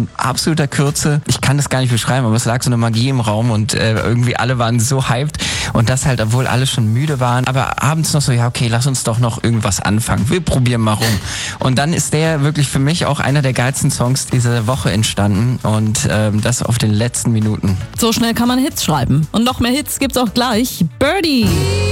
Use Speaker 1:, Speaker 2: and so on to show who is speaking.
Speaker 1: in absoluter Kürze. Ich kann das gar nicht beschreiben, aber es lag so eine Magie im Raum und irgendwie alle waren so hyped und das halt, obwohl alle schon müde waren. Aber abends noch so, ja okay, lass uns doch noch irgendwas anfangen. Wir probieren mal rum. Und dann ist der wirklich für mich auch einer der geilsten Songs dieser Woche entstanden und das auf den letzten Minuten.
Speaker 2: So schnell kann man Hits schreiben. Und noch mehr Hits gibt's auch gleich. Birdie!